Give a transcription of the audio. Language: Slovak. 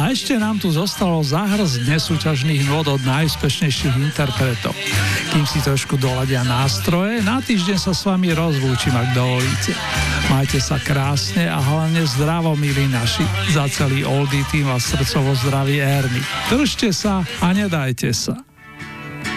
A ešte nám tu zostalo zahrzť nesúťažných nôd od najúspešnejších interpretov. Kým si trošku doladia nástroje, na týždeň sa s vami rozlúčim, ak dovolíte. Majte sa krásne a hlavne zdravo, milí naši. Za celý Oldie tým a srdcovo zdravý Ernie. Držte sa a nedajte sa.